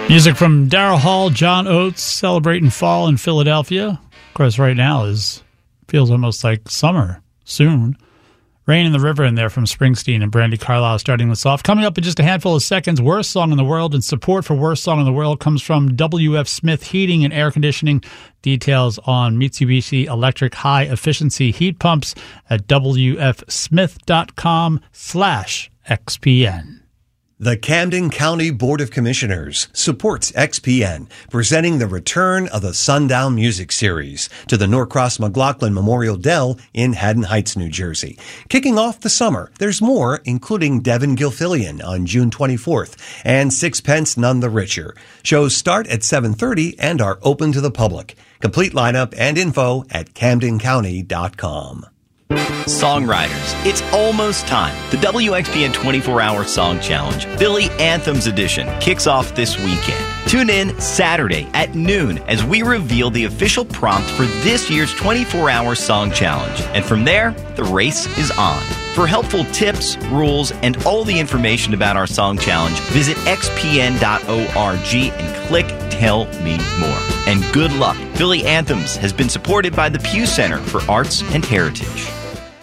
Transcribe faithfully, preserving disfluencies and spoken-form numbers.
Music from Daryl Hall, John Oates, celebrating fall in Philadelphia. Of course, right now is feels almost like summer soon. Rain in the River in there from Springsteen and Brandi Carlile starting this off. Coming up in just a handful of seconds, Worst Song in the World, and support for Worst Song in the World comes from W F Smith Heating and Air Conditioning. Details on Mitsubishi Electric high-efficiency heat pumps at wfsmith.com slash XPN. The Camden County Board of Commissioners supports X P N, presenting the return of the Sundown Music Series to the Norcross McLaughlin Memorial Dell in Haddon Heights, New Jersey. Kicking off the summer, there's more, including Devin Gilfillian on June twenty-fourth and Sixpence None the Richer. Shows start at seven thirty and are open to the public. Complete lineup and info at camden county dot com. Songwriters, it's almost time. The W X P N twenty-four hour Song Challenge, Philly Anthems Edition, kicks off this weekend. Tune in Saturday at noon as we reveal the official prompt for this year's twenty-four hour Song Challenge. And from there, the race is on. For helpful tips, rules, and all the information about our Song Challenge, visit x p n dot org and click Tell Me More. And good luck. Philly Anthems has been supported by the Pew Center for Arts and Heritage.